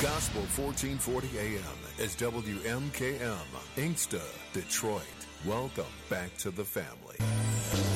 Gospel 1440 AM is WMKM, Inkster, Detroit. Welcome back to the family.